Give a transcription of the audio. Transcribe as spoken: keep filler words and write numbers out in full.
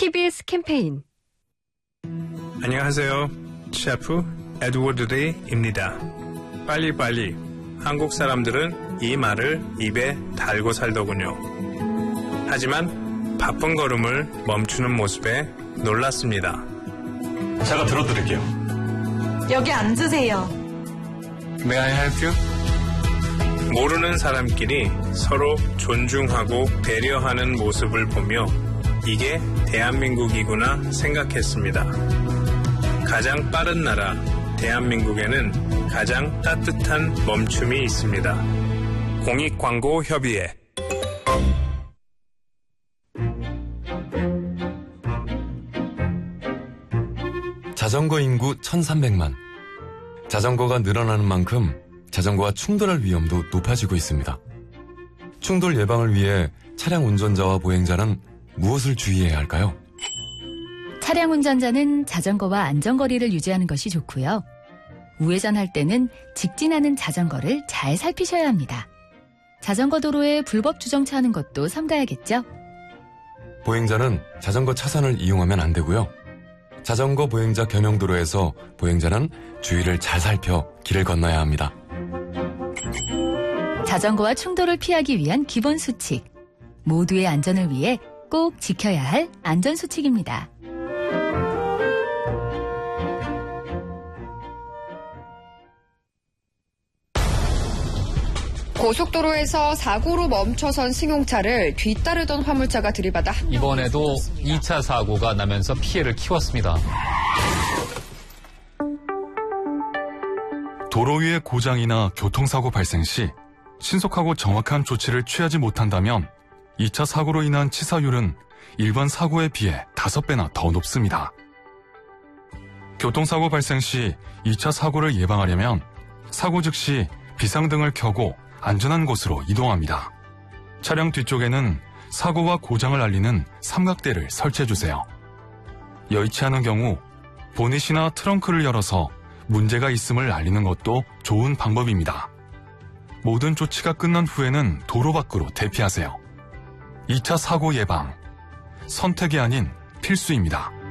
티비에스 캠페인. 안녕하세요. 셰프 에드워드 레이입니다. 빨리빨리. 한국 사람들은 이 말을 입에 달고 살더군요. 하지만 바쁜 걸음을 멈추는 모습에 놀랐습니다. 제가 들어드릴게요. 여기 앉으세요. May I help you? 모르는 사람끼리 서로 존중하고 배려하는 모습을 보며 이게 대한민국이구나 생각했습니다. 가장 빠른 나라 대한민국에는 가장 따뜻한 멈춤이 있습니다. 공익광고협의회. 자전거 인구 천삼백만. 자전거가 늘어나는 만큼 자전거와 충돌할 위험도 높아지고 있습니다. 충돌 예방을 위해 차량 운전자와 보행자는 무엇을 주의해야 할까요? 차량 운전자는 자전거와 안전거리를 유지하는 것이 좋고요. 우회전할 때는 직진하는 자전거를 잘 살피셔야 합니다. 자전거 도로에 불법 주정차하는 것도 삼가야겠죠? 보행자는 자전거 차선을 이용하면 안 되고요. 자전거 보행자 겸용도로에서 보행자는 주위를 잘 살펴 길을 건너야 합니다. 자전거와 충돌을 피하기 위한 기본 수칙. 모두의 안전을 위해 꼭 지켜야 할 안전수칙입니다. 고속도로에서 사고로 멈춰선 승용차를 뒤따르던 화물차가 들이받아 한 이번에도 이 차 사고가 나면서 피해를 키웠습니다. 도로 위의 고장이나 교통사고 발생 시 신속하고 정확한 조치를 취하지 못한다면 이 차 사고로 인한 치사율은 일반 사고에 비해 다섯 배나 더 높습니다. 교통사고 발생 시 이 차 사고를 예방하려면 사고 즉시 비상등을 켜고 안전한 곳으로 이동합니다. 차량 뒤쪽에는 사고와 고장을 알리는 삼각대를 설치해주세요. 여의치 않은 경우 보닛이나 트렁크를 열어서 문제가 있음을 알리는 것도 좋은 방법입니다. 모든 조치가 끝난 후에는 도로 밖으로 대피하세요. 이 차 사고 예방, 선택이 아닌 필수입니다.